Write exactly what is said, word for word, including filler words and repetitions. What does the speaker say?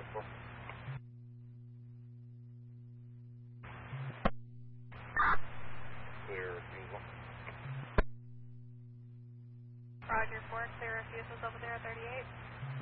refusal. Clear refusal. Roger, four, clear refusals over there at thirty-eight.